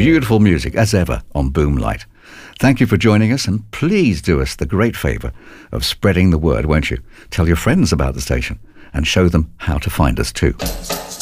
beautiful music, as ever, on Boomlight. Thank you for joining us, and please do us the great favour of spreading the word, won't you? Tell your friends about the station and show them how to find us too.